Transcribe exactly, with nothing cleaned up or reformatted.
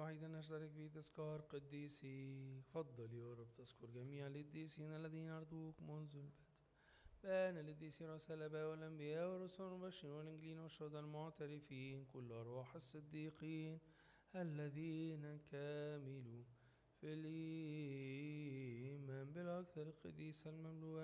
واحدا نشترك في تذكار قديسي. فضل يا رب تذكر جميع القديسين الذين أرجوك منذ البدء، بان القديسين رسل الآباء والأنبياء والرسل والمبشرين والإنجيلين والشهداء المعترفين، كل أرواح الصديقين الذين كاملوا في الإيمان بالأكثر القديسة المملوءة